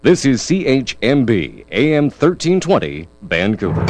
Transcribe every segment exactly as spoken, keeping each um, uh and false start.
This is C H M B, A M thirteen twenty, Vancouver.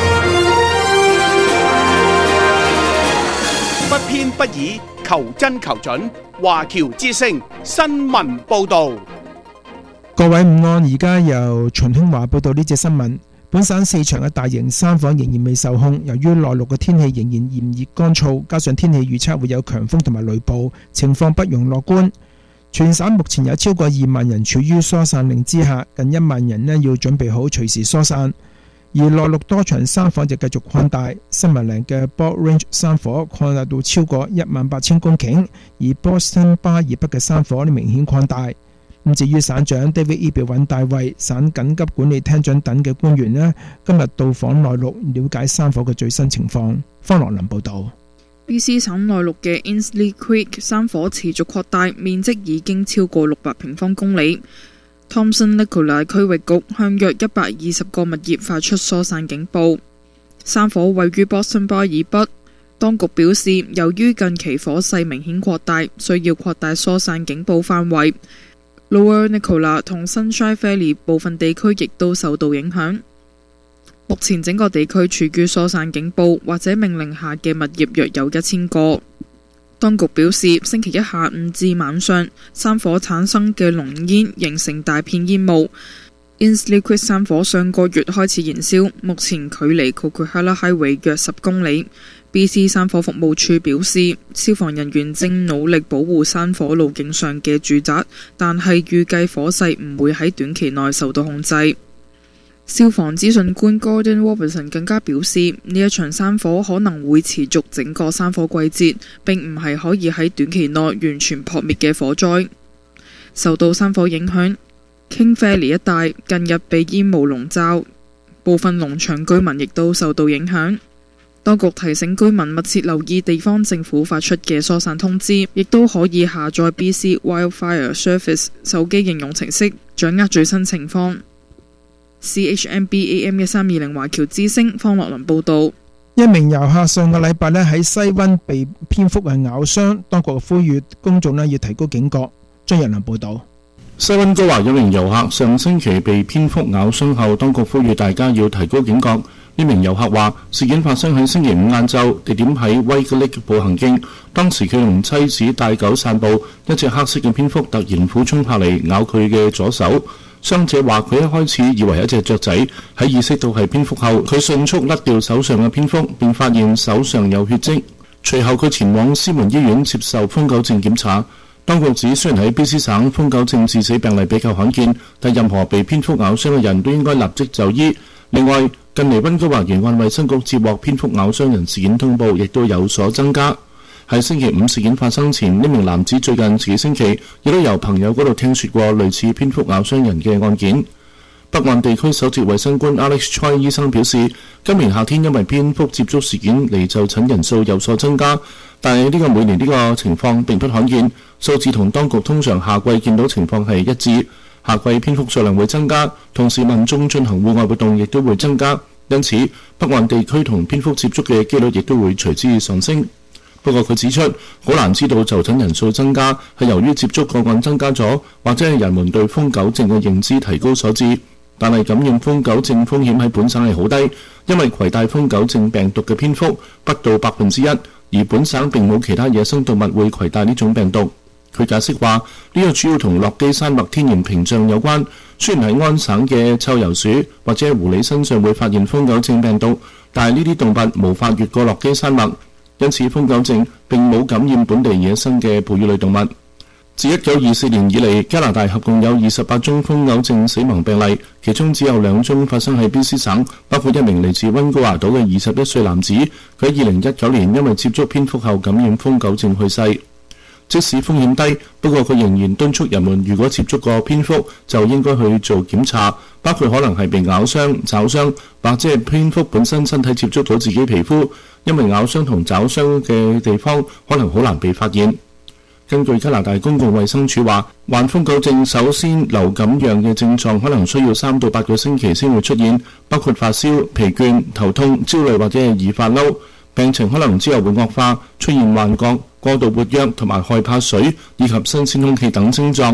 不偏不倚，求真求準。華僑之聲新聞報導。 各位午安，而家由秦興華報道呢隻新聞。本省四場嘅大型山火仍然未受控，由於內陸嘅天氣仍然炎熱乾燥，加上天氣預測會有強風同埋雷暴，情況不容樂觀。全省目前有超過二萬人處於疏散令之下，近一萬人呢要準備好隨時疏散。而內陸多場山火就繼續擴大，新密嶺嘅 Bald Range 山火擴大到超過一萬八千公頃，而 Boston Bar 以北嘅山火呢明顯擴大。咁至於省長 David Eby 尹大衛、省緊急管理廳長等嘅官員呢，今日到訪內陸了解山火嘅最新情況。方樂林報導。 B C 省內陸嘅 Ainslie Creek 山火持續擴大，面積已經超過六百平方公里。Thomson Nicola 區域局向約一百二十個物業發出疏散警報。山火位於 Boston Bar 以北，當局表示，由於近期火勢明顯擴大，需要擴大疏散警報範圍。Lower Nicola 同 Sunshine Valley 部分地區亦都受到影響。目前整個地區處於疏散警報或者命令下嘅物業約有一千個。當局表示，星期一下午至晚上，山火產生嘅濃煙形成大片煙霧。Ainslie Creek 山火上個月開始燃燒，目前距離 Coquihalla Highway 約十公里。B C 山火服務處表示，消防人員正努力保護山火路徑上嘅住宅，但係預計火勢唔會喺短期內受到控制。消防資訊官 Gordon Robertson 更加表示，呢一場山火可能會持續整個山火季節，並唔係可以喺短期內完全撲滅嘅火災。受到山火影響， King Valley 一帶近日被煙霧籠罩，部分農場居民亦都受到影響。當局提醒居民密切留意地方政府發出嘅疏散通知，亦都可以下載 B C Wildfire Service 手機應用程式，掌握最新情況。C H M B A M 一三二零華僑之聲方樂林報導。 一名遊客上個禮拜呢喺西灣被蝙蝠係咬傷，當局呼籲公眾呢要提高警覺。張日林報導。 西溫哥華有名遊客上星期被蝙蝠咬傷後，當局呼籲大家要提高警覺。呢名遊客話，事件發生喺星期五晏晝，地點喺 White Lake 步行徑。當時佢同妻子帶狗散步，一隻黑色嘅蝙蝠突然俯衝下嚟咬佢嘅左手。傷者話佢一開始以為一隻雀仔，喺意識到係蝙蝠後，佢迅速甩掉手上嘅蝙蝠，便發現手上有血跡。隨後佢前往獅門醫院接受瘋狗症檢查。當局指，雖然喺 B C 省瘋狗症致死病例比較罕見，但任何被蝙蝠咬傷嘅人都應該立即就醫。另外，近嚟溫哥華沿岸衛生局接獲蝙蝠咬傷人事件通報，亦都有所增加。喺星期五事件發生前，呢名男子最近幾星期亦都由朋友嗰度聽說過類似蝙蝠咬傷人嘅案件。北岸地區首席衛生官 Alex Choi 醫生表示，今年夏天因為蝙蝠接觸事件嚟就診人數有所增加，但係呢個每年呢個情況並不罕見，數字同當局通常夏季見到情況係一致。夏季蝙蝠數量會增加，同時民眾進行戶外活動亦都會增加，因此北岸地區同蝙蝠接觸嘅機率亦都會隨之上升。不過佢指出，好難知道就診人數增加係由於接觸個案增加咗，或者係人們對瘋狗症嘅認知提高所致。但係感染瘋狗症風險喺本省係好低，因為攜帶瘋狗症病毒嘅蝙蝠不到百分之一，而本省並冇其他野生動物會攜帶呢種病毒。佢解釋話，呢個主要同落基山脈天然屏障有關。雖然喺安省嘅臭鼬鼠或者狐狸身上會發現瘋狗症病毒，但係呢啲動物無法越過落基山脈，因此瘋狗症並冇感染本地野生嘅哺乳類動物。自一九二四年以嚟，加拿大合共有二十八宗瘋狗症死亡病例，其中只有兩宗發生喺 B C 省，包括一名嚟自溫哥華島嘅二十一歲男子，佢喺二零一九年因為接觸蝙蝠後感染瘋狗症去世。即使風險低，不過佢仍然敦促人們如果接觸過蝙蝠就應該去做檢查，包括可能係被咬傷、爪傷，或者係蝙蝠本身身體接觸到自己皮膚，因為咬傷同爪傷嘅地方可能好難被發現。根據加拿大公共衛生署話，患瘋狗症首先流感樣嘅症狀可能需要三到八個星期先會出現，包括發燒、疲倦、頭痛、焦慮或者係易發嬲。病情可能之後會惡化，出現幻覺、過度活躍同埋害怕水以及新鮮空氣等症狀。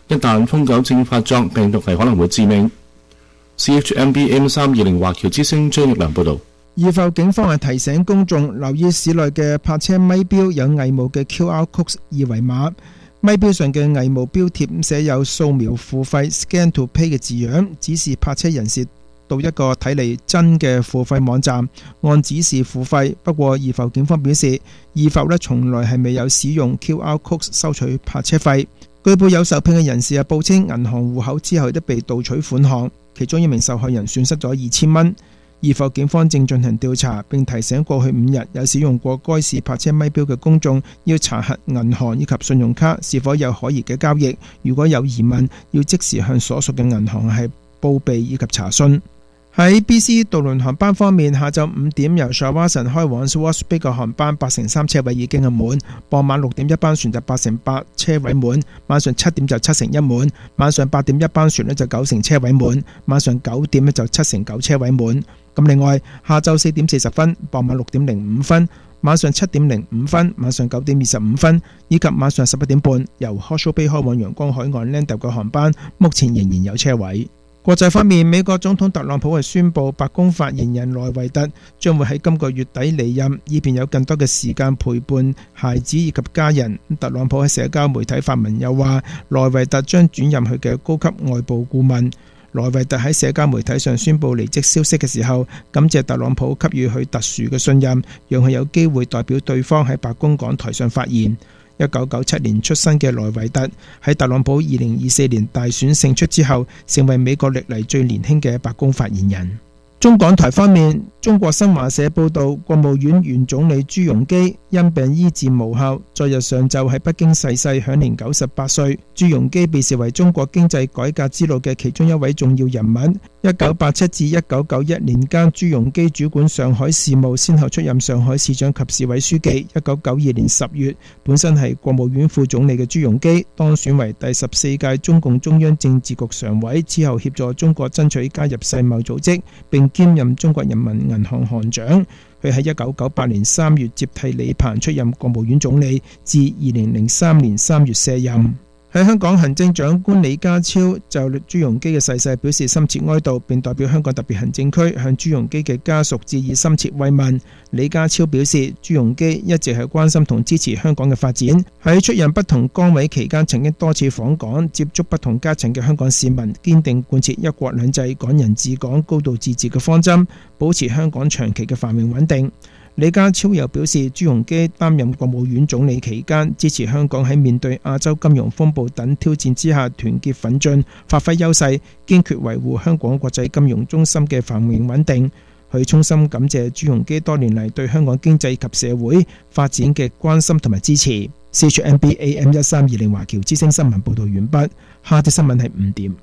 一旦瘋狗症發作，病毒係可能會致命。C H M B A M 三二零華僑之聲張玉良報導。 怡浮警方係提醒公眾留意市內嘅泊車咪標有偽冒嘅 Q R code 二維碼，咪標上嘅偽冒標貼寫有掃描付費 Scan to Pay 嘅字樣，指示泊車人士到一個睇嚟真嘅付費網站，按指示付費。不過怡浮警方表示，怡浮呢從來係未有使用 Q R code 收取泊車費。據報有受騙嘅人士啊報稱銀行戶口之後都被盜取款項，其中一名受害人損失咗二千蚊。怡浮警方正進行調查，並提醒過去五日有使用過該市泊車咪標嘅公眾，要查核銀行以及信用卡是否有可疑嘅交易。如果有疑問，要即時向所屬嘅銀行係報備以及查詢。喺 B C 渡輪航班方面，下晝五點由 Shawson 開往 Swartz Bay 嘅航班八成三車位已經係滿，傍晚六點一班船就八成八車位滿，晚上七點就七成一滿，晚上八點一班船呢就九成車位滿，晚上九點呢就七成九車位滿。咁另外，下晝四點四十分、傍晚六點零五分、晚上七點零五分、晚上九點二十五分以及晚上十一點半由 Hawke's Bay 開往陽光海岸 Landau 嘅航班，目前仍然有車位。國際方面，美國總統特朗普係宣布，白宮發言人萊維特將會喺今個月底離任，以便有更多嘅時間陪伴孩子以及家人。特朗普喺社交媒體發文又話，萊維特將轉任佢嘅高級外部顧問。萊維特喺社交媒體上宣布離職消息嘅時候，感謝特朗普給予佢特殊嘅信任，讓佢有機會代表對方喺白宮講台上發言。一九九七年出生嘅萊維特喺特朗普二零二四年大選勝出之後，成為美國歷嚟最年輕嘅白宮發言人。中港台方面，中國新華社報道，國務院原總理朱鎔基因病醫治無效，昨日上晝喺北京逝世，享年九十八歲。朱鎔基被視為中國經濟改革之路嘅其中一位重要人物。一九八七至一九九一年間，朱鎔基主管上海事務，先後出任上海市長及市委書記。一九九二年十月，本身係國務院副總理嘅朱鎔基當選為第十四屆中共中央政治局常委，之後協助中國爭取加入世貿組織，並兼任中國人民銀行行長。佢喺一九九八年三月接替李鵬出任國務院總理，至二零零三年三月卸任。喺香港，行政長官李家超就朱鎔基嘅逝世表示深切哀悼，並代表香港特別行政區向朱鎔基嘅家屬致以深切慰問。李家超表示，朱鎔基一直係關心同支持香港嘅發展，喺出任不同崗位期間曾經多次訪港，接觸不同階層嘅香港市民，堅定貫徹一國兩制、港人治港、高度自治嘅方針，保持香港長期嘅繁榮穩定。李家超又表示，朱鎔基擔任國務院總理期間，支持香港喺面對亞洲金融風暴等挑戰之下團結奮進，發揮優勢，堅決維護香港國際金融中心嘅繁榮穩定。佢衷心感謝朱鎔基多年嚟對香港經濟及社會發展嘅關心同埋支持。C H M B A M 一三二零華僑之聲新聞報道完畢，下啲新聞係五點。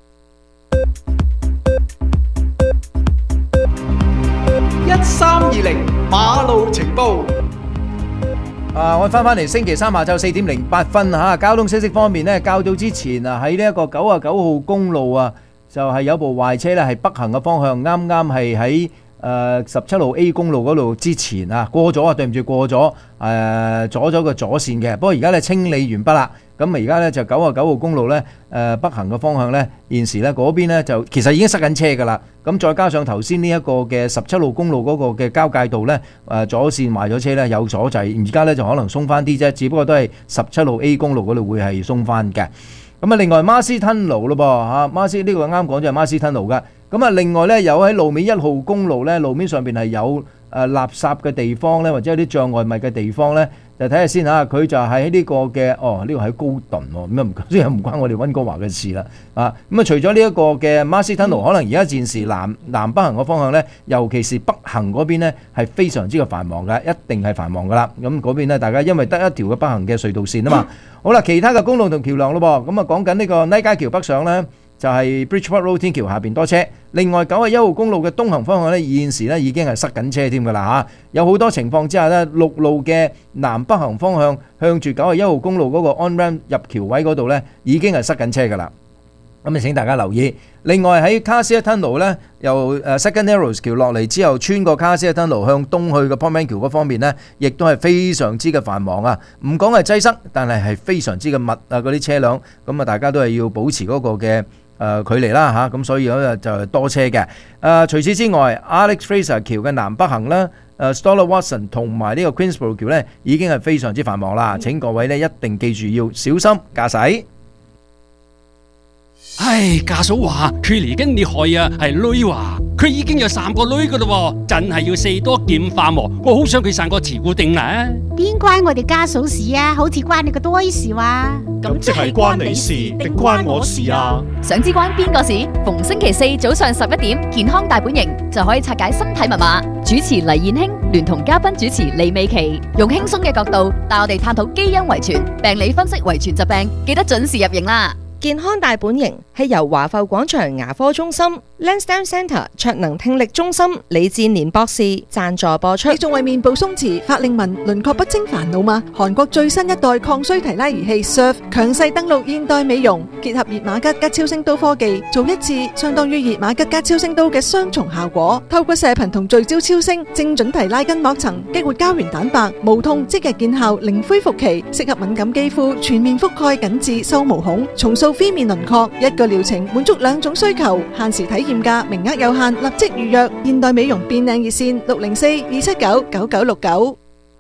一三二零馬路情報。 啊！我翻翻嚟星期三下晝四點零八分嚇，交通消息方面呢，較早之前啊喺呢一個九啊九號公路啊，就係有部壞車咧，係北行嘅方向，啱啱係喺誒十七號 A 公路嗰度之前啊過咗啊，對唔住過咗誒阻咗個左線嘅，不過而家咧清理完畢啦。咁啊而家咧就九啊九號公路咧誒北行嘅方向咧，現時咧嗰邊咧就其實已經塞緊車㗎啦。咁再加上頭先呢一個嘅十七號公路嗰個嘅交界道咧，誒左線壞咗車咧有阻滯，而家咧就可能鬆翻啲啫，只不過都係十七號 A 公路嗰度會係鬆翻嘅。咁啊，另外孖斯吞路咯噃嚇，孖斯呢個啱講就係孖斯吞路㗎。咁啊，另外咧有喺路面一號公路咧，路面上邊係有誒垃圾嘅地方咧，或者有啲障礙物嘅地方咧，就睇下先嚇。佢就喺呢個嘅，哦呢個喺高頓喎，咁啊唔，雖然唔關我哋溫哥華嘅事啦。啊，咁啊除咗呢一個嘅孖斯吞路，可能而家暫時南南北行嘅方向咧，尤其是北行嗰邊咧係非常之嘅繁忙㗎，一定係繁忙㗎啦。咁嗰邊咧，大家因為得一條嘅北行嘅隧道線啊嘛。好啦，其他嘅公路同橋梁咯噃，咁啊講緊呢個拉街橋北上咧，就係 Bridgeport Road 天橋下邊多車。另外九十一號公路嘅東行方向咧，現時咧已經係塞緊車添㗎啦嚇。有好多情況之下咧，陸路嘅南北行方向向住九十一號公路嗰個 on ramp 入橋位嗰度咧，已經係塞緊車㗎啦。 咁啊請大家留意。另外喺卡斯特 Tunnel 咧，由誒 Second Narrows 橋落嚟之後，穿過卡斯特 Tunnel 向東去嘅 Portman 橋嗰方面呢，亦都係非常之嘅繁忙啊！唔講係擠塞，但係係非常之嘅密啊！嗰啲車輛，咁啊大家都係要保持嗰個嘅誒距離啦嚇，咁所以咧就係多車嘅。誒除此之外 ，Alex Fraser 橋嘅南北行啦，誒 Stoller Watson 同埋呢個 Queensborough 橋咧，已經係非常之繁忙啦。請各位咧一定記住要小心駕駛。 唉，家嫂話佢嚟緊你害啊，係女話佢已經有三個女噶啦，真係要四多劍化喎。我好想佢生個慈固定啊！ 邊關我哋家嫂事啊？好似關你個堆事話。 咁即係關你事定關我事啊？ 想知關邊個事？逢星期四早上十一點，健康大本營就可以拆解身體密碼。主持黎燕卿聯同嘉賓主持李美琪，用輕鬆嘅角度帶我哋探討基因遺傳、病理分析遺傳疾病，記得準時入營啦！ 健康大本營係由華埠廣場牙科中心、Lansdowne Centre 卓能聽力中心李志年博士贊助播出。 你仲為面部鬆弛、法令紋、輪廓不清煩惱嗎？韓國最新一代抗衰提拉儀器 S U R F 強勢登陸現代美容，結合熱瑪吉加超聲刀科技，做一次相當於熱瑪吉加超聲刀嘅雙重效果。透過射頻同聚焦超聲，精準提拉筋膜層，激活膠原蛋白，無痛即日見效，零恢復期，適合敏感肌膚，全面覆蓋緊致收毛孔，重塑非面輪廓，一個療程滿足兩種需求，限時體驗價，名額有限，立即預約。現代美容變靚熱線六零四二七九九九六九。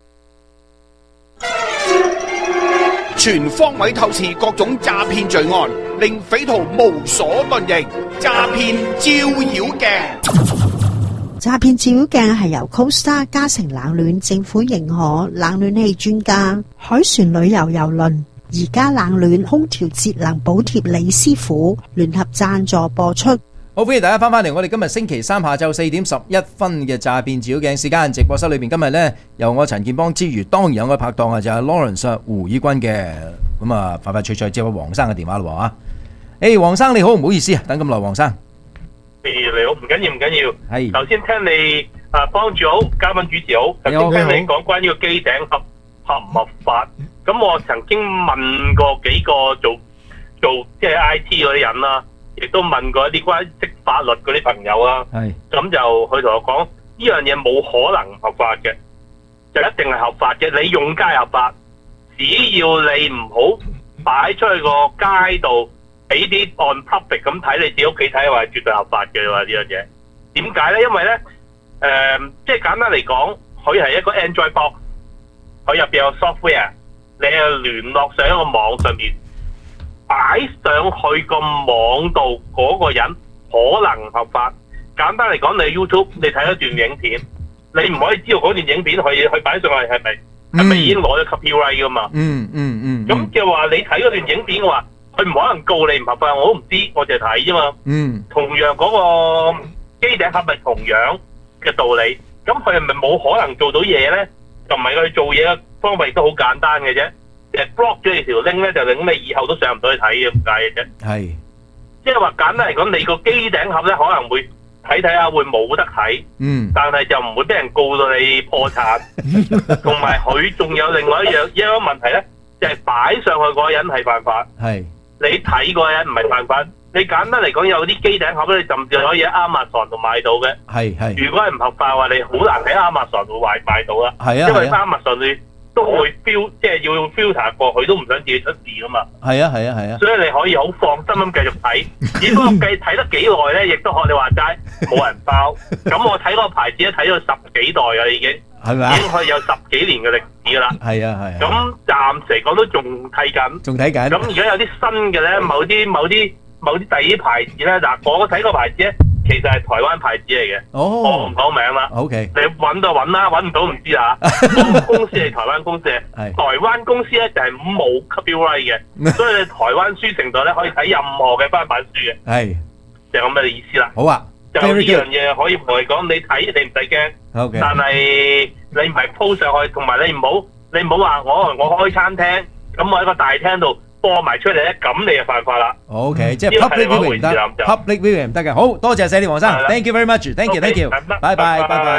全方位透視各種詐騙罪案，令匪徒無所遁形。詐騙照妖鏡， 詐騙照妖鏡係由 Costa 嘉誠冷暖政府認可冷暖氣專家海船旅遊郵輪而家冷暖空調節能補貼李師傅聯合贊助播出。 好，歡迎大家翻返嚟，我哋今日星期三下晝四點十一分嘅詐騙照妖鏡時間直播室裏邊，今日呢，由我陳建邦之餘，當然有個拍檔啊，就係 Lawrence 胡以軍嘅。咁啊，快快脆脆接個黃生嘅電話咯啊！誒，黃生你好，唔好意思啊，等咁耐，黃生。 誒，你好，唔緊要，唔緊要。 係。 頭先聽你啊幫主好，嘉賓主持好。頭先聽你講關於個機頂盒合唔合法，咁我曾經問過幾個做做即係 I T 嗰啲人啦，亦都問過一啲關於識法律嗰啲朋友啦。 係。咁就佢同我講，呢樣嘢冇可能唔合法嘅，就一定係合法嘅。你用街合法，只要你唔好擺出去個街度，俾啲 on public 咁睇，你自己屋企睇話絕對合法嘅話呢樣嘢。點解咧？因為咧，誒、呃，即係簡單嚟講，佢係一個 Android box。佢入邊有 software， 你係聯絡上一個網上面，擺上去個網度嗰個人可能合法。簡單嚟講，你 YouTube 你睇一段影片，你唔可以知道嗰段影片佢佢擺上去係咪係咪已經攞咗 copyright 噶嘛？ 嗯嗯嗯。 咁嘅話，你睇嗰段影片嘅話，佢唔可能告你唔合法，我都唔知，我淨係睇啫嘛。 嗯。同樣嗰個機頂盒咪同樣嘅道理，咁佢係咪冇可能做到嘢咧？就唔係佢做嘢嘅方法亦都好簡單嘅啫，誒 block 咗你條 link 咧，就令你以後都上唔到去睇嘅咁解嘅啫。係，即係話簡單嚟講，你個機頂盒咧可能會睇睇下會冇得睇，嗯，但係就唔會俾人告到你破產。同埋佢仲有另外一樣一個問題咧，就係擺上去嗰個人係犯法，係你睇嗰個人唔係犯法。你簡單嚟講，有啲機頂盒咧，你甚至可以喺 Amazon 度買到嘅。係係。如果係唔合法嘅話，你好難喺 Amazon 度買買到啦。係啊。因為 Amazon 你都會 fil 即係要 filter 過，佢都唔想自己出事噶嘛。係啊係啊係啊。所以你可以好放心咁繼續睇，只不過計睇得幾耐咧，亦都學你話齋冇人包。咁我睇嗰個牌子咧睇咗十幾代㗎已經。係咪啊？已經可以有十幾年嘅歷史啦。係啊係。咁暫時嚟講都仲睇緊。仲睇緊。咁而家有啲新嘅咧，某啲某啲。某啲第二牌子咧，嗱，我睇個牌子咧，其實係台灣牌子嚟嘅。哦，我唔講名啦。O K，你揾就揾啦，揾唔到唔知啊。公司係台灣公司，係台灣公司咧就係冇 copyright 嘅，所以你台灣書城度咧可以睇任何嘅翻版書嘅。係，就咁嘅意思啦。好啊，就呢樣嘢可以同你講，你睇你唔使驚。O K，但係你唔係 po 上去，同埋你唔好你唔好話我我開餐廳，咁我喺個大廳度播埋出嚟咧，咁你就犯法啦。OK，即係 public viewing 唔得 ，public viewing 唔得嘅。好多謝晒你黃生 ，thank you very much，thank you，thank you，拜拜，拜拜。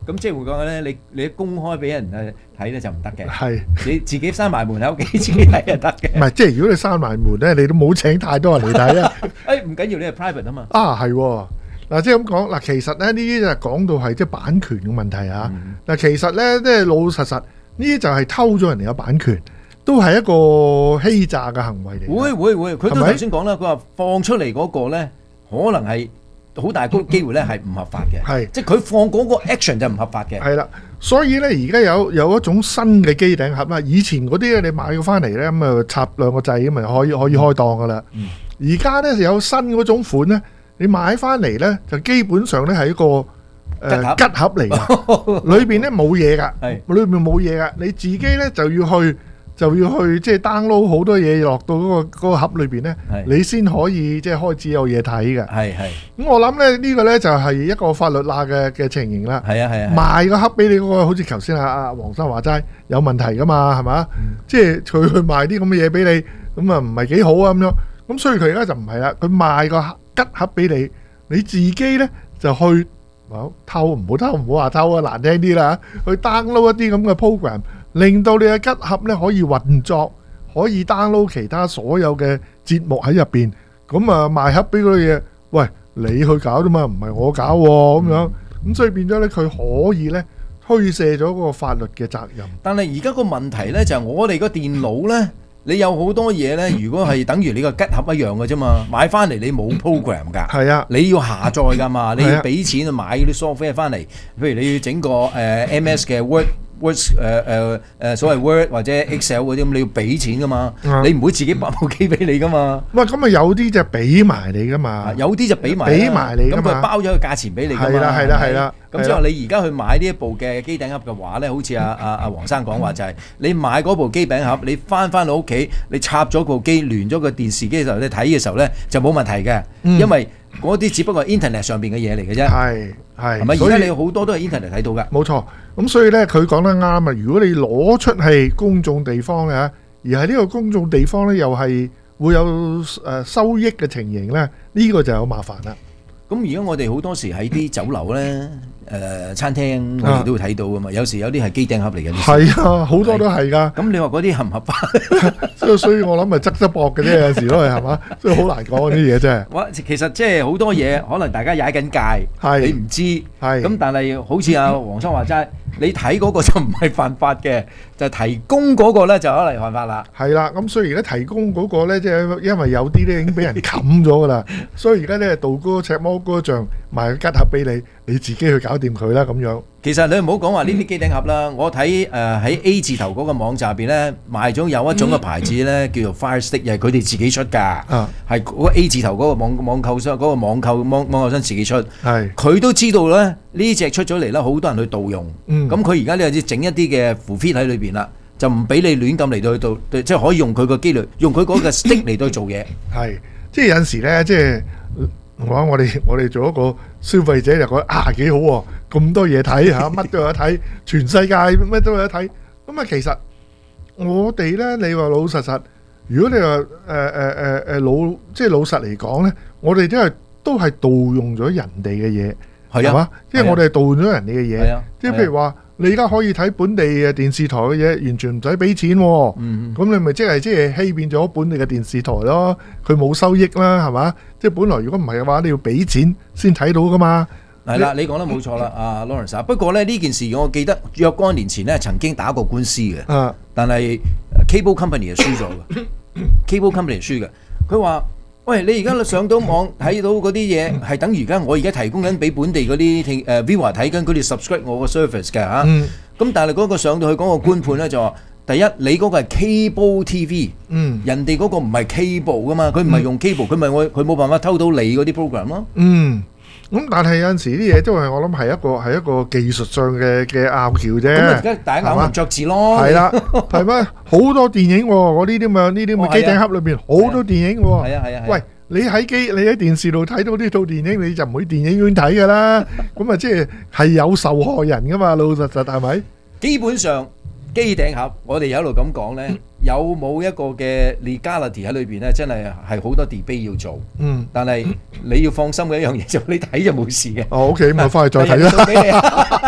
咁即係會講咧，你你公開俾人誒睇咧就唔得嘅。 係你自己閂埋門喺屋企自己睇就得嘅。 唔係，即係如果你閂埋門咧，你都冇請太多人嚟睇啊。 誒唔緊要，你係 private 啊嘛。 啊係喎，嗱即係咁講嗱，其實咧呢啲就係講到係即係版權嘅問題啊。嗱、嗯、其實咧即係老老實實呢啲就係偷咗人哋嘅版權，都係一個欺詐嘅行為嚟。 會會會，佢都頭先講啦，佢話放出嚟嗰個咧可能係。好大個機會咧係唔合法嘅，係即係佢放嗰個 action 就唔合法嘅。係啦， 所以咧而家有有一種新嘅機頂盒啦。以前嗰啲咧你買咗翻嚟咧咁啊插兩個掣咁咪可以可以開檔噶啦。而家咧有新嗰種款咧，你買翻嚟咧就基本上咧係一個誒吉盒嚟嘅，裏邊咧冇嘢㗎，裏邊冇嘢㗎，你自己咧就要去。就要去即係 download 好多嘢落到嗰個嗰個盒裏邊咧，你先可以即係開始有嘢睇嘅。係係。咁我諗咧呢個咧就係一個法律罅嘅嘅情形啦。係啊係啊。賣個盒俾你嗰個，好似頭先阿阿黃生話齋有問題噶嘛，係嘛？即係佢去賣啲咁嘅嘢俾你，咁啊唔係幾好啊咁樣。咁所以佢而家就唔係啦，佢賣個吉盒俾你，你自己咧就去偷，唔好偷，唔好話偷啊，難聽啲啦，去 download 一啲咁嘅 program。令到你嘅吉盒咧可以運作，可以 download 其他所有嘅節目喺入邊。咁啊賣盒俾嗰啲嘢，喂你去搞啫嘛，唔係我搞喎咁樣。咁所以變咗咧，佢可以咧推卸咗嗰個法律嘅責任。 但係而家個問題咧就係我哋個電腦咧，你有好多嘢咧，如果係等於你個吉盒一樣嘅啫嘛，買翻嚟你冇 program 㗎。係啊，你要下載㗎嘛，你要俾錢去買嗰啲 software 翻嚟。譬如你要整個誒 M S 嘅 Word。Word 誒誒誒所謂 Word 或者 Excel 嗰啲咁，你要俾錢噶嘛？你唔會自己擺部機俾你噶嘛？ 喂，咁啊有啲就俾埋你噶嘛？ 有啲就俾埋， 俾埋你噶嘛？ 咁佢包咗個價錢俾你噶嘛？ 係啦係啦係啦。 咁之後你而家去買呢一部嘅機頂盒嘅話咧，好似阿阿阿黃生講話就係你買嗰部機頂盒，你翻翻到屋企，你插咗部機連咗個電視機嘅時候，你睇嘅時候咧就冇問題嘅，因為嗰啲只不過係 internet 上邊嘅嘢嚟嘅啫。係係，係咪？而家你好多都係 internet 睇到㗎。 冇錯。咁所以咧，佢講得啱啊！如果你攞出去公眾地方嘅，而係呢個公眾地方咧，又係會有誒收益嘅情形咧，呢個就有麻煩啦。 咁而家我哋好多時喺啲酒樓咧、誒餐廳，我哋都會睇到噶嘛。有時有啲係機頂盒嚟嘅。 係啊，好多都係㗎。 咁你話嗰啲合唔合法？ 所以所以我諗係側側膊嘅啫，有時都係係嘛，所以好難講啲嘢真係。 哇！其實即係好多嘢，可能大家踩緊界，你唔知。係。咁但係好似阿黃生話齋。你睇嗰個就唔係犯法嘅，就提供嗰個咧就可能犯法啦。 係啦，咁所以而家提供嗰個咧，即係因為有啲咧已經俾人冚咗噶啦，所以而家咧道高赤魔高丈賣個吉盒俾你，你自己去搞掂佢啦咁樣。其實你唔好講話呢啲機頂盒啦，我睇誒喺 A 字頭嗰個網站入邊咧賣咗有一種嘅牌子咧叫做 Fire Stick，又係佢哋自己出㗎，係嗰個 A 字頭嗰個網網購商嗰個網購網網購商自己出，係佢都知道咧呢隻出咗嚟啦，好多人去盜用。咁佢而家呢有啲整一啲嘅符 fit 喺裏邊啦，就唔俾你亂咁嚟到去到，即係可以用佢個機率，用佢嗰個 stick 嚟到做嘢。係，即係有陣時咧，即係我我哋我哋做一個消費者就覺得啊幾好喎，咁多嘢睇嚇，乜都有得睇，全世界乜都有得睇。咁啊，其實我哋咧，你話老實實，如果你話誒誒誒誒老即係老實嚟講咧，我哋都係都係盜用咗人哋嘅嘢。係嘛？即係我哋係盜咗人哋嘅嘢，即係譬如話，你而家可以睇本地嘅電視台嘅嘢，完全唔使俾錢喎。嗯，咁你咪即係即係欺騙咗本地嘅電視台咯？佢冇收益啦，係嘛？即係本來如果唔係嘅話，你要俾錢先睇到噶嘛。係啦，你講得冇錯啦，阿 Lawrence。不過咧呢件事，我記得若干年前咧曾經打過官司嘅。啊，但係 Cable Company 係輸咗嘅，Cable Company 係輸嘅。佢話。喂，你而家上到網睇到嗰啲嘢，係等於而家我而家提供緊俾本地嗰啲聽誒 viewer 睇緊，佢哋 subscribe 我個 service 嘅嚇。咁、嗯、但係嗰個上到去嗰個官判咧就話，第一你嗰個係 cable T V，嗯，人哋嗰個唔係 cable 噶嘛，佢唔係用 cable，佢咪我佢冇辦法偷到你嗰啲 program 咯。嗯。咁但係有陣時啲嘢都係我諗係一個係一個技術上嘅嘅拗撬啫。咁而家大家咬文嚼字咯。係啦，係咩？好多電影喎，我呢啲咪呢啲咪機頂盒裏邊好多電影喎。係啊係啊。喂，你喺機你喺電視度睇到呢套電影，你就唔去電影院睇㗎啦。咁啊，即係係有受害人㗎嘛？老實實係咪？基本上機頂盒，我哋有一路咁講咧。有冇一個嘅 legality 喺裏邊咧？真係係好多 debate 要做。嗯，但係你要放心嘅一樣嘢就你睇就冇事嘅。哦 ，OK，咁我翻去再睇啦。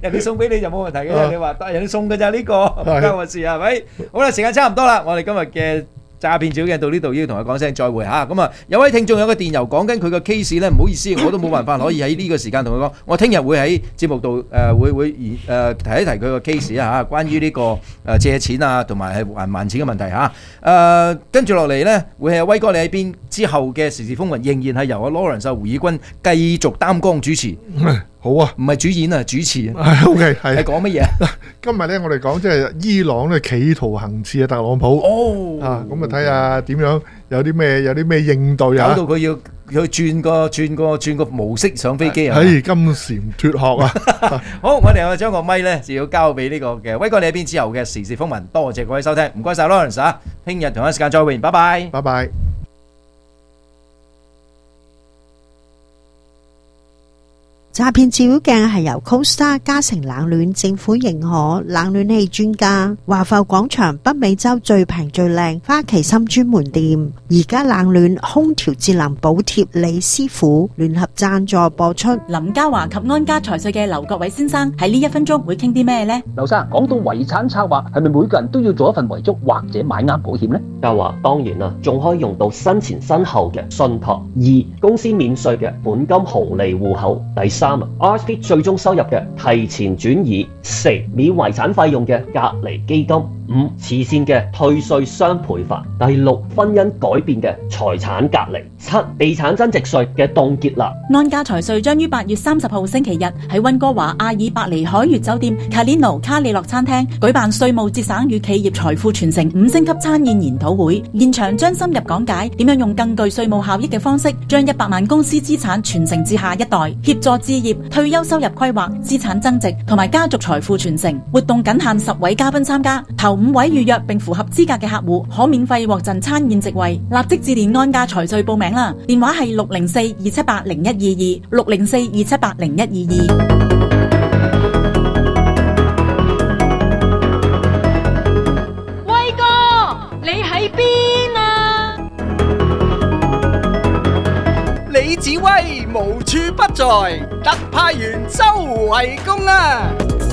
人哋送俾你就冇問題嘅，你話人哋送嘅咋呢個，唔關我事係咪？好啦，時間差唔多啦，我哋今日嘅詐騙小鏡到呢度要同佢講聲再會嚇。咁啊，有位聽眾有個電郵講緊佢個 case 咧，唔好意思，我都冇辦法可以喺呢個時間同佢講。我聽日會喺節目度誒會會誒提一提佢個 case 啊嚇，關於呢個誒借錢啊同埋係還唔還錢嘅問題嚇。誒跟住落嚟咧，會係威哥你喺邊之後嘅時事風雲，仍然係由阿 Lawrence 胡以軍繼續擔綱主持。 好啊， 唔係主演啊，主持啊。 係 OK， 係。 係講乜嘢？ 今日咧，我哋講即係伊朗咧企圖行刺啊特朗普。 哦。 啊，咁啊睇下點樣有啲咩有啲咩應對啊？ 搞到佢要佢轉個轉個轉個模式上飛機啊！ 係金蟬脫殼啊！ 好，我哋我將個咪咧就要交俾呢個嘅威哥你喺邊之後嘅時事風雲，多謝各位收聽，唔該晒 Lawrence 啊！聽日同一時間再會，拜拜， 拜拜。 詐騙照妖鏡係由 CoStar 嘉誠冷暖政府認可冷暖氣專家華埠廣場北美洲最平最靚花旗參專門店，而家冷暖空調節能補貼李師傅聯合贊助播出。 林嘉華及安家財稅嘅劉國偉先生喺呢一分鐘會傾啲咩呢？ 劉生講到遺產策劃，係咪每個人都要做一份遺囑或者買啱保險呢？ 嘉華當然啦，仲可以用到生前身後嘅信託。二、公司免稅嘅本金紅利戶口。第三啊 ，R S P 最終收入嘅提前轉移。四、免遺產費用嘅隔離基金。五、慈善嘅退稅雙倍法。第六、婚姻改變嘅財產隔離。七、地產增值稅嘅凍結啦。 安家財稅將於八月三十號星期日喺溫哥華阿爾伯尼海悅酒店 Calino 卡里諾餐廳舉辦稅務節省與企業財富傳承五星級餐宴研討會，現場將深入講解點樣用更具稅務效益嘅方式，將一百萬公司資產傳承至下一代，協助置業、退休收入規劃、資產增值同埋家族財富傳承。活動僅限十位嘉賓參加，頭五位預約並符合資格嘅客戶可免費獲贈餐宴席位，立即致電安家財稅報名啦！電話係六零四二七八零一二二六零四二七八零一二二。 威哥，你喺邊啊？ 李子威無處不在，特派員周圍公啊！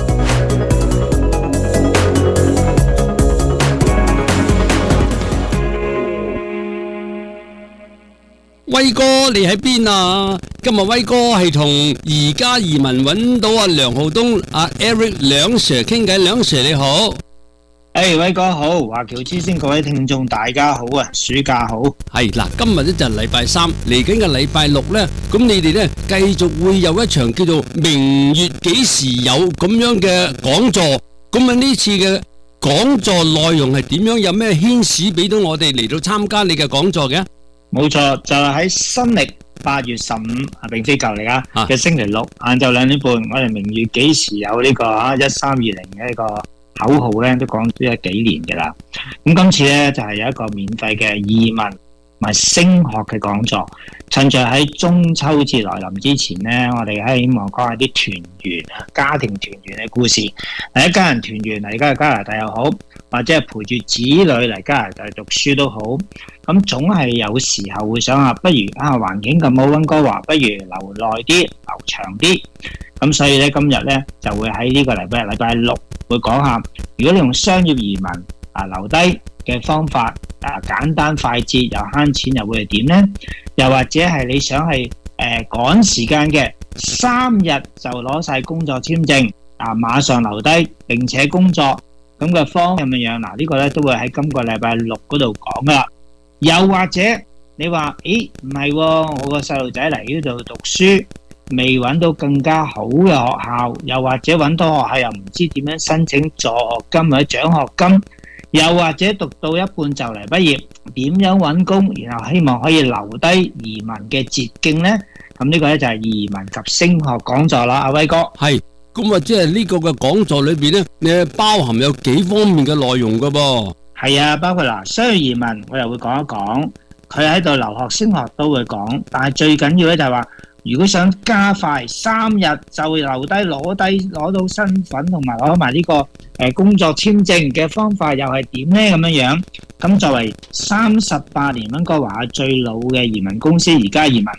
威哥，你喺邊啊？今日威哥係同而家移民揾到阿梁浩東、阿 Eric 兩 Sir 傾偈，兩 Sir 你好。 誒、hey, 威哥好，華僑之星各位聽眾大家好啊，暑假好。 係嗱，今日咧就係禮拜三，嚟緊嘅禮拜六咧，咁你哋咧繼續會有一場叫做明月幾時有咁樣嘅講座。咁啊呢次嘅講座內容係點樣？有咩牽使俾到我哋嚟到參加你嘅講座嘅？ 冇錯，就係喺新曆八月十五啊，並非舊曆啊嘅星期六晏晝兩點半，我哋明月幾時有呢個啊一三二零嘅呢個口號咧，都講咗幾年嘅啦。咁今次咧就係有一個免費嘅移民同埋升學嘅講座，趁著喺中秋節來臨之前咧，我哋希望講下啲團圓啊、家庭團圓嘅故事。嗱，一家人團圓嚟，而家加拿大又好，或者係陪住子女嚟加拿大讀書都好。咁總係有時候會想下，不如啊環境咁好，溫哥華不如留耐啲、留長啲。咁所以咧，今日咧就會喺呢個禮拜禮拜六會講下，如果你用商業移民啊留低嘅方法啊，簡單快捷又慳錢，又會係點呢？又或者係你想係誒趕時間嘅，三日就攞晒工作簽證啊，馬上留低並且工作咁嘅方咁樣樣嗱，呢個咧都會喺今個禮拜六嗰度講噶啦。又或者你話，咦唔係，我個細路仔嚟呢度讀書，未揾到更加好嘅學校，又或者揾到學校又唔知點樣申請助學金或者獎學金，又或者讀到一半就嚟畢業，點樣揾工，然後希望可以留低移民嘅捷徑呢？咁呢個咧就係移民及升學講座啦，阿威哥。 係，咁啊即係呢個嘅講座裏邊咧，你包含有幾方面嘅內容噶噃？ 係啊，包括嗱，商業移民我又會講一講，佢喺度留學升學都會講，但係最緊要咧就係話，如果想加快三日就留低攞低攞到身份同埋攞埋呢個誒工作簽證嘅方法又係點咧？咁樣樣，咁作為三十八年溫哥華最老嘅移民公司而家移民，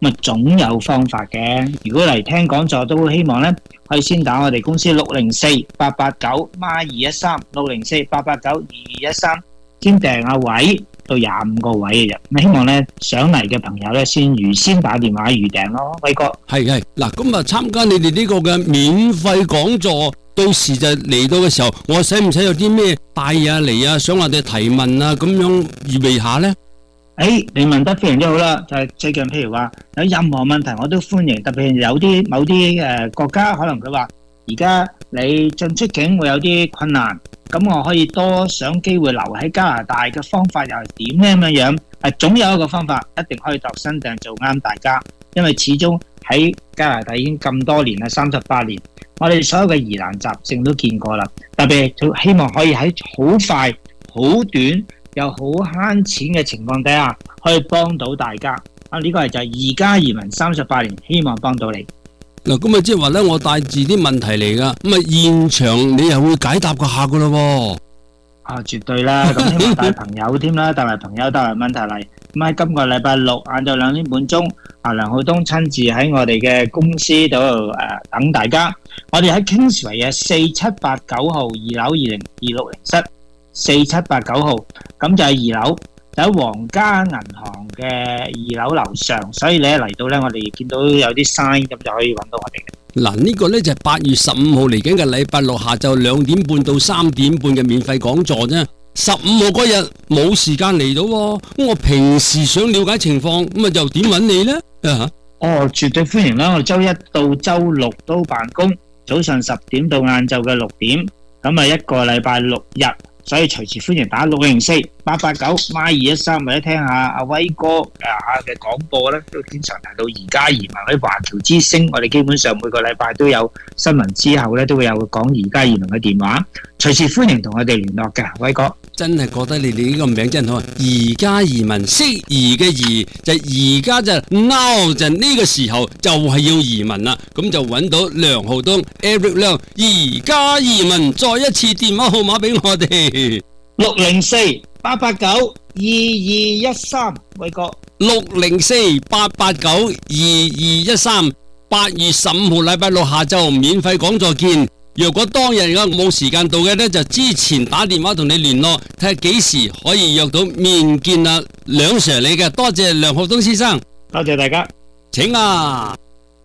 咁啊總有方法嘅。如果嚟聽講座都希望咧，可以先打我哋公司六零四八八九孖二一三六零四八八九二二一三，先訂下位到廿五個位嘅啫。咁希望咧上嚟嘅朋友咧先預先打電話預訂咯，輝哥。 係係嗱，咁啊參加你哋呢個嘅免費講座，到時就嚟到嘅時候，我使唔使有啲咩帶啊嚟啊，想我哋提問啊，咁樣預備下咧？ 誒，你問得非常之好啦，就係最近譬如話有任何問題我都歡迎，特別係有啲某啲誒國家可能佢話而家你進出境會有啲困難，咁我可以多想機會留喺加拿大嘅方法又係點呢？咁樣樣係總有一個方法，一定可以度身訂做啱大家，因為始終喺加拿大已經咁多年啦，三十八年，我哋所有嘅疑難雜症都見過啦，特別係希望可以喺好快、好短又好慳錢嘅情況底下，可以幫到大家。啊，呢個係就係而家移民三十八年，希望幫到你。 嗱，咁啊，即係話咧，我帶住啲問題嚟噶，咁啊，現場你又會解答個下噶咯喎。 啊，絕對啦，咁希望帶朋友添啦，帶埋朋友帶埋問題嚟。咁喺今個禮拜六晏晝兩點半鐘，啊梁浩東親自喺我哋嘅公司度誒等大家。我哋喺 Kingsway 嘅四七八九號二樓二零二六零室，四七八九號，咁就係二樓，就喺皇家銀行嘅二樓樓上，所以你一嚟到咧，我哋見到有啲 sign 咁就可以揾到我哋嘅。 嗱，呢個咧就係八月十五號嚟緊嘅禮拜六下晝兩點半到三點半嘅免費講座啫。十五號嗰日冇時間嚟到，咁我平時想了解情況，咁啊又點揾你咧？啊哦，絕對歡迎啦！我哋周一到周六都辦公，早上十點到晏晝嘅六點，咁啊一個禮拜六日。所以隨時歡迎打六零四八八九孖二一三，或者聽下阿威哥啊嘅廣播咧，都經常提到而家移民喺華僑之聲。我哋基本上每個禮拜都有新聞之後咧，都會有講而家移民嘅電話，隨時歡迎同我哋聯絡嘅。威哥真係覺得你哋呢個名真好啊！而家移民適宜嘅宜就而家就 now 就呢個時候就係要移民啦，咁就揾到梁浩東 Eric 梁而家移民，再一次電話號碼俾我哋六零四八八九二二一三，威哥六零四八八九二二一三，八月十五號禮拜六下晝免費講座見。若果當日我冇時間到嘅呢，就之前打電話同你聯絡，睇下幾時可以約到面見啊梁 Sir 你嘅。多謝梁浩東先生， 多謝大家， 請啊！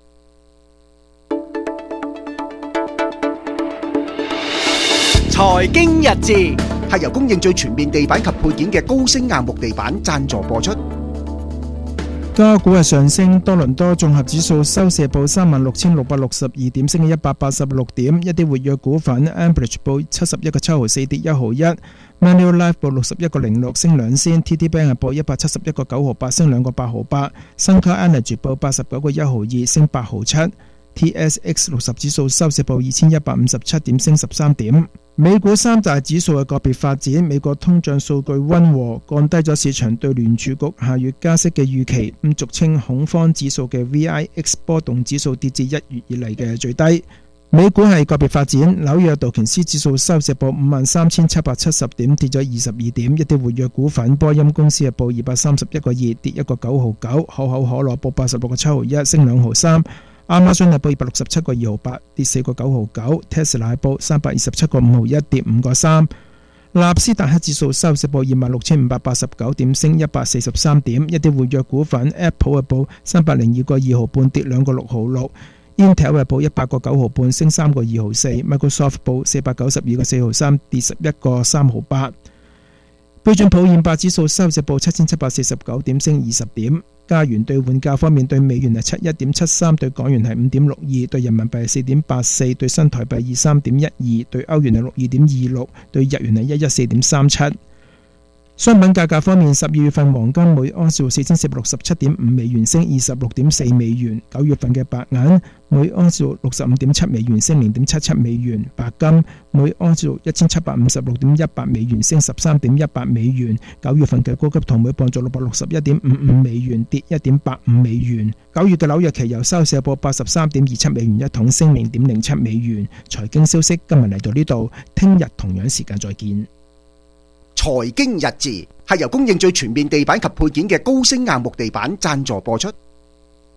財經日誌係由供應最全面地板及配件嘅高升硬木地板贊助播出。 加股係上升，多倫多綜合指數收市報三萬六千六百六十二點，升一百八十六點。一啲活躍股份 Ambridge 報七十一個七毫四，跌一毫一。Manulife 報六十一個零六，升兩仙。T D Bank 係報一百七十一個九毫八，升兩個八毫八。Suncor Energy 報八十九個一毫二，升八毫七。T S X 六十指數收市報二千一百五十七點，升十三點。美股三大指數嘅個別發展，美國通脹數據溫和，降低咗市場對聯儲局下月加息嘅預期。咁俗稱恐慌指數嘅 V I X 波動指數跌至一月以嚟嘅最低。美股係個別發展，紐約道瓊斯指數收市報五萬三千七百七十點，跌咗二十二點。一啲活躍股份，波音公司係報二百三十一個二，跌一個九毫九。可口可樂報八十六個七毫一，升兩毫三。亞馬遜係報二百六十七個二毫八，跌四個九毫九。Tesla 係報三百二十七個五毫一，跌五個三。納斯達克指數收市報二萬六千五百八十九點，升一百四十三點。一啲活躍股份 ，Apple 係報三百零二個二毫半，跌兩個六毫六。Intel 係報一百個九毫半，升三個二毫四。Microsoft 報四百九十二個四毫三，跌十一個三毫八。標準普爾五百指數收市報七千七百四十九點，升二十點。加元兌換價方面，對美元係七一點七三，對港元係五點六二，對人民幣係四點八四，對新台幣二三點一二，對歐元係六二點二六，對日元係一一四點三七。商品價格方面，十二月份黃金每盎司四千四百六十七點五美元，升二十六點四美元；九月份嘅白銀每盎司六十五點七美元，升零點七七美元；白金每盎司一千七百五十六點一八美元，升十三點一八美元；九月份嘅高級銅每磅做六百六十一點五五美元，跌一點八五美元。九月嘅紐約期油收市報八十三點二七美元一桶，升零點零七美元。財經消息今日嚟到呢度，聽日同樣時間再見。 財經日誌係由供應最全面地板及配件嘅高升硬木地板贊助播出。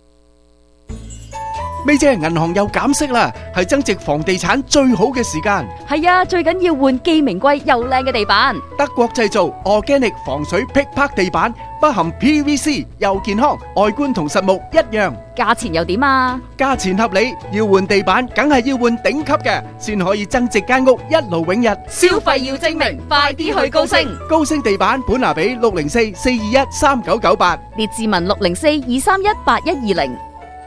咪姐，銀行又減息啦，係增值房地產最好嘅時間。 係啊，最緊要換既名貴又靚嘅地板。 德國製造 Organic 防水劈拍地板，不含 P V C， 又健康，外觀同實木一樣。 價錢又點啊？ 價錢合理，要換地板梗係要換頂級嘅，先可以增值間屋一勞永逸。 消費要精明，快啲去高升。 高升地板本拿比六零四四二一三九九八， 列治文六零四二三一八一二零。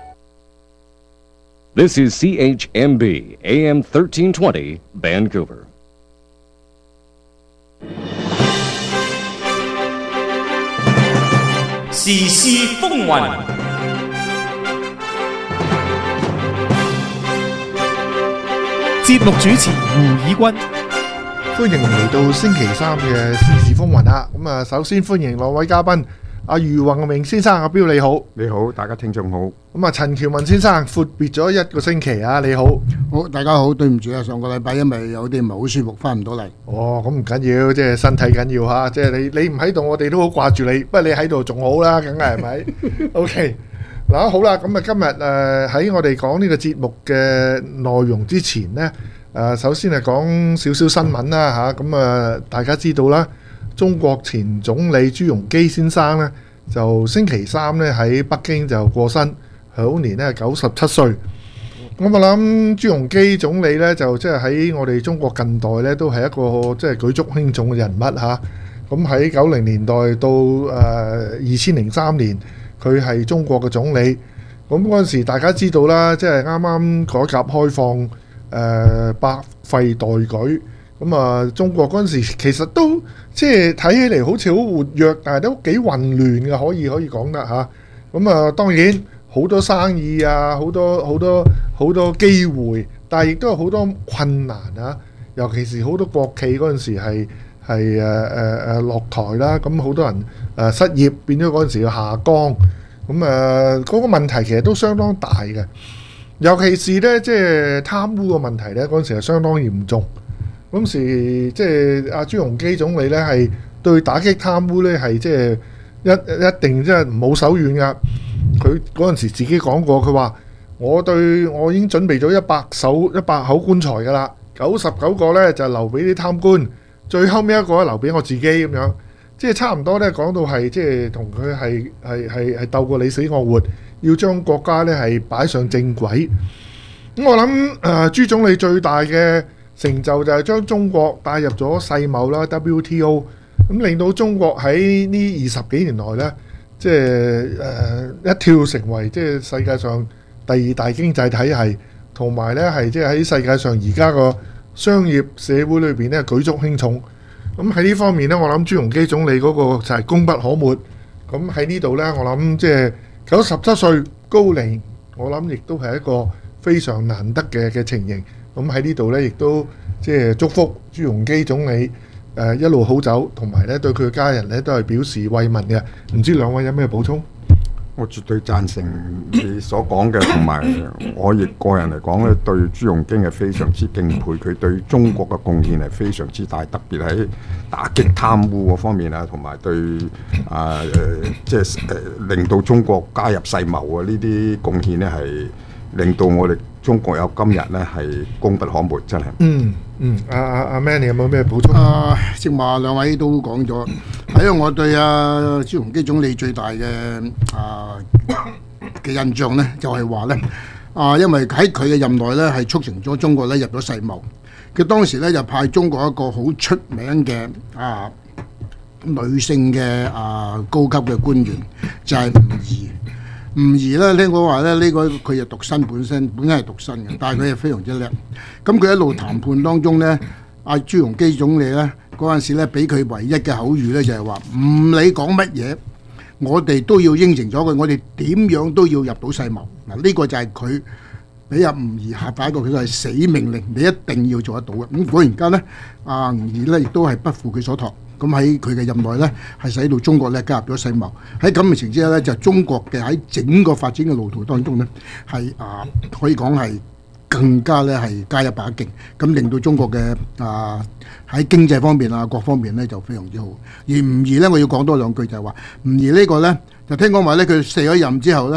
This is C H M B A M thirteen twenty Vancouver. 時事風雲， 節目主持胡以軍， 歡迎嚟到星期三嘅時事風雲啦。咁啊，首先歡迎兩位嘉賓。阿余宏明先生，阿彪你好， 你好，大家聽眾好。 咁啊，陳喬文先生闊別咗一個星期啊，你好， 好，大家好，對唔住啊，上個禮拜因為有啲唔係好舒服，翻唔到嚟。 哦，咁唔緊要，即係身體緊要吓，即係你你唔喺度，我哋都好掛住你，不過你喺度仲好啦，梗係係咪？OK，嗱好啦，咁啊今日誒喺我哋講呢個節目嘅內容之前呢，誒首先係講少少新聞啦吓，咁啊大家知道啦。中國前總理朱鎔基先生呢，就星期三呢喺北京就過身，享年呢九十七歲。咁我諗朱鎔基總理呢，就即係喺我哋中國近代呢，都係一個即係舉足輕重嘅人物嚇。咁喺九零年代到誒二千零三年，佢係中國嘅總理。咁嗰陣時大家知道啦，即係啱啱改革開放，誒百廢待舉。咁啊，中國嗰陣時其實都即係睇起嚟好似好活躍，但係都幾混亂嘅，可以可以講得嚇。咁啊，當然好多生意啊，好多好多好多機會，但係亦都有好多困難啊。尤其是好多國企嗰陣時係係誒誒誒落台啦，咁好多人誒失業，變咗嗰陣時要下崗。咁啊，嗰個問題其實都相當大嘅，尤其是咧即係貪污嘅問題咧，嗰陣時係相當嚴重。嗰時即係阿朱鎔基總理咧，係對打擊貪污咧係即係一一定即係冇手軟噶。佢嗰陣時自己講過，佢話我對我已經準備咗一百手一百口棺材㗎啦，九十九個咧就留俾啲貪官，最後尾一個留俾我自己咁樣，即係差唔多咧講到係即係同佢係係係係鬥過你死我活，要將國家咧係擺上正軌。咁我諗誒、呃、朱總理最大嘅成就就係將中國帶入咗世貿啦 W T O， 咁令到中國喺呢二十幾年內呢，即係誒一跳成為即係世界上第二大經濟體系，同埋呢係即係喺世界上而家個商業社會裏邊呢舉足輕重。咁喺呢方面呢，我諗朱鎔基總理嗰個就係功不可沒。咁喺呢度呢，我諗即係九十七歲高齡，我諗亦都係一個非常難得嘅嘅情形。咁喺呢度呢，亦都即係祝福朱鎔基總理誒一路好走，同埋呢對佢嘅家人呢都係表示慰問嘅。唔知兩位有咩補充？ 我絕對贊成你所講嘅，同埋我亦個人嚟講呢，對朱鎔基係非常之敬佩，佢對中國嘅貢獻係非常之大，特別喺打擊貪污嗰方面啊，同埋對啊誒即係誒令到中國加入世貿啊呢啲貢獻呢，係令到我哋中國有今日呢係功不可沒，真係。嗯嗯，阿阿阿 Man， 你有冇咩補充？ 啊，正話兩位都講咗，喺我對阿朱鎔基總理最大嘅啊嘅印象呢，就係話呢，啊，因為喺佢嘅任內呢，係促成咗中國呢入咗世貿。佢當時呢，就派中國一個好出名嘅啊女性嘅啊高級嘅官員，就係吳儀。吳儀咧，聽講話咧，呢個佢係獨身本身，本身係獨身嘅，但係佢係非常之叻。咁佢一路談判當中咧，阿朱鎔基總理咧嗰陣時咧，俾佢唯一嘅口語咧就係話：唔理講乜嘢，我哋都要應承咗佢，我哋點樣都要入到世貿。嗱，呢個就係佢俾阿吳儀下達一個佢係死命令，你一定要做得到嘅。咁果然間咧，阿吳儀咧亦都係不負佢所託。咁喺佢嘅任內呢，係使到中國咧加入咗世貿。喺咁嘅情況之下呢，就中國嘅喺整個發展嘅路途當中呢，係啊可以講係更加咧係加一把勁，咁令到中國嘅啊喺經濟方面啊各方面呢就非常之好。而吳儀呢，我要講多兩句就係話，吳儀呢個呢，就聽講話呢，佢卸咗任之後呢，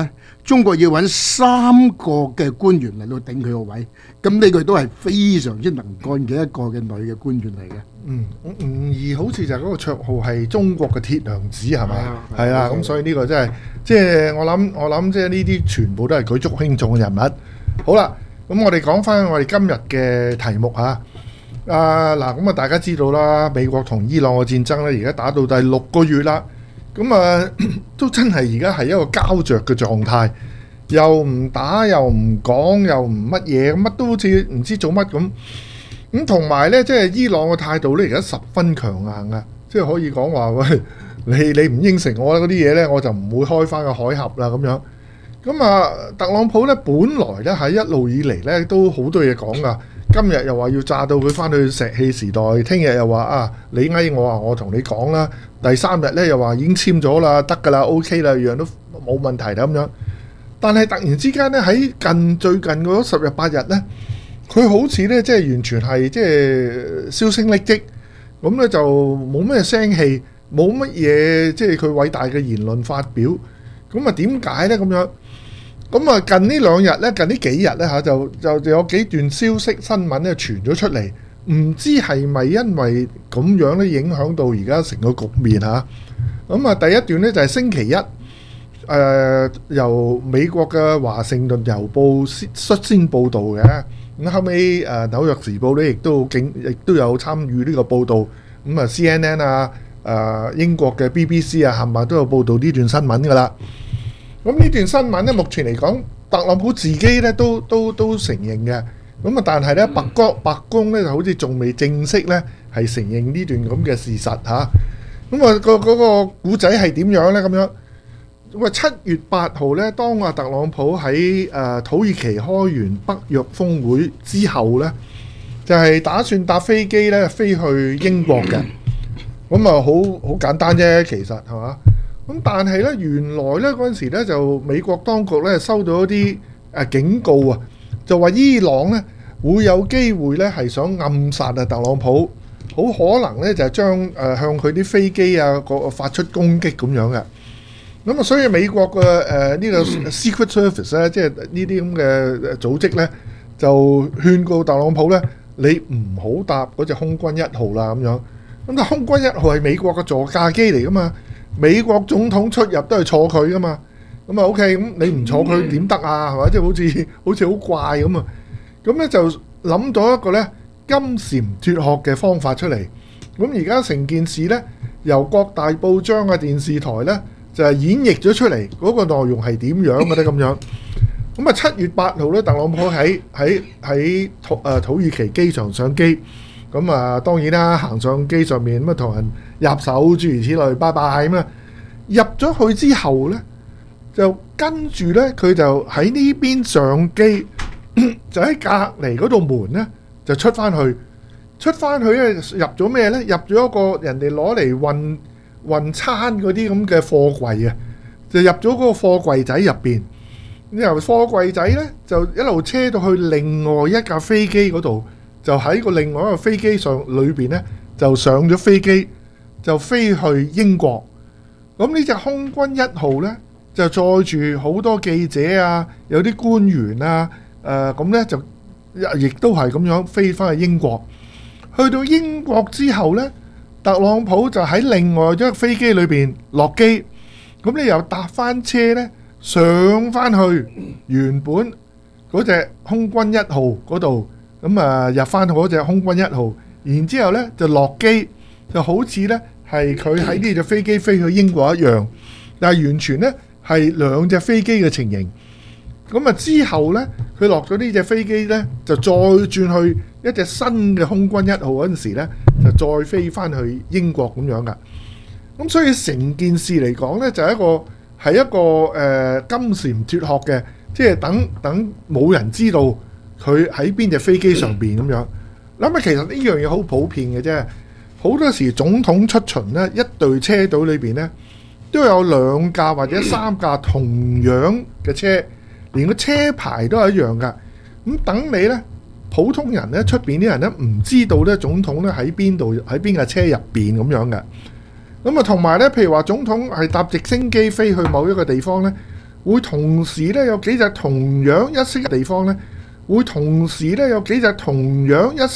中國要揾三個嘅官員嚟到頂佢個位，咁呢個都係非常之能幹嘅一個嘅女嘅官員嚟嘅。 嗯，吳儀好似就係嗰個綽號係中國嘅鐵娘子係咪？係啊，咁所以呢個真係即係我諗我諗即係呢啲全部都係舉足輕重嘅人物。好啦，咁我哋講翻我哋今日嘅題目嚇。啊嗱，咁啊大家知道啦，美國同伊朗嘅戰爭咧，而家打到第六個月啦。咁啊，都真係而家係一個膠着嘅狀態，又唔打又唔講又唔乜嘢，乜都好似唔知做乜咁。咁同埋呢，即係伊朗嘅態度呢，而家十分強硬啊！即係可以講話喂，你你唔應承我嗰啲嘢呢，我就唔會開翻個海峽啦咁樣。咁啊，特朗普呢，本來呢喺一路以嚟呢都好多嘢講噶。今日又話要炸到佢翻去石器時代，聽日又話啊，你嗌我話我同你講啦。第三日呢又話已經簽咗啦，得㗎啦 ，OK 啦，樣都冇問題啦咁樣。但係突然之間呢，喺近最近嗰十日八日呢，佢好似呢，即係完全係即係銷聲匿跡，咁呢就冇咩聲氣，冇乜嘢即係佢偉大嘅言論發表。咁啊點解呢？咁樣？咁啊，近呢兩日咧，近呢幾日咧嚇，就就就有幾段消息新聞咧傳咗出嚟，唔知係咪因為咁樣咧影響到而家成個局面嚇？咁啊，第一段咧就係星期一，誒、呃、由美國嘅華盛頓郵報先率先報導嘅，咁後尾誒紐約時報咧亦都警亦都有參與呢個報導，咁啊 C N N 啊，誒英國嘅 B B C 啊，冚唪唥都有報導呢段新聞㗎啦。咁呢段新聞咧，目前嚟講，特朗普自己咧都都都承認嘅。咁啊，但係咧白宮白宮咧就好似仲未正式咧係承認呢段咁嘅事實嚇。咁啊，嗰個嗰個故仔係點樣咧？咁樣咁啊，七月八號咧，當啊特朗普喺誒土耳其開完北約峰會之後咧，就係打算搭飛機咧飛去英國嘅。咁啊，好好簡單啫，其實係嘛？咁但係咧，原來咧嗰陣時咧就美國當局咧收到一啲誒警告啊，就話伊朗咧會有機會咧係想暗殺啊特朗普，好可能咧就係將誒向佢啲飛機啊個發出攻擊咁樣嘅。咁啊，所以美國嘅誒呢個 Secret Service 咧，即係呢啲咁嘅組織咧，就勸告特朗普咧，你唔好搭嗰隻空軍一號啦咁樣。咁但係空軍一號係美國嘅座駕機嚟噶嘛？美國總統出入都係坐佢噶嘛，咁啊 OK，咁你唔坐佢點得啊？係嘛，即係好似好似好怪咁啊！咁咧就諗到一個咧金蟬脫殼嘅方法出嚟。咁而家成件事咧，由各大報章啊、電視台咧就係演繹咗出嚟，嗰個內容係點樣嘅咧咁樣。咁啊七月八號咧，特朗普喺喺喺土誒土耳其機場上機。咁啊，當然啦，行上機上面咁啊，同人入手諸如此類，拜拜咁啊。入咗去之後咧，就跟住咧，佢就喺呢邊上機，就喺隔離嗰度門咧，就出翻去，出翻去咧，入咗咩咧？入咗一個人哋攞嚟運運餐嗰啲咁嘅貨櫃啊，就入咗嗰個貨櫃仔入邊。然後貨櫃仔咧，就一路車到去另外一架飛機嗰度。就喺個另外一個飛機上裏邊咧，就上咗飛機，就飛去英國。咁呢隻空軍一號咧，就載住好多記者啊，有啲官員啊，誒咁咧就亦都係咁樣飛翻去英國。去到英國之後咧，特朗普就喺另外一架飛機裏邊落機，咁你又搭翻車咧，上翻去原本嗰隻空軍一號嗰度。咁啊，入翻嗰隻空軍一號，然之後咧就落機，就好似咧係佢喺呢隻飛機飛去英國一樣，但係完全咧係兩隻飛機嘅情形。咁啊之後咧，佢落咗呢隻飛機咧，就再轉去一隻新嘅空軍一號嗰陣時咧，就再飛翻去英國咁樣噶。咁所以成件事嚟講咧，就係一個係一個誒、呃、金蟬脫殼嘅，即係等等冇人知道。佢喺邊隻飛機上邊咁樣，諗下其實呢樣嘢好普遍嘅啫。好多時總統出巡呢，一隊車隊裏邊呢，都有兩架或者三架同樣嘅車，連個車牌都係一樣噶。咁等你呢，普通人呢，出邊啲人呢，唔知道呢總統呢喺邊度，喺邊架車入邊咁樣嘅。咁啊同埋呢，譬如話總統係搭直升機飛去某一個地方呢， 會同時咧有幾隻同樣一色嘅地方咧，會同時咧有幾隻同樣一色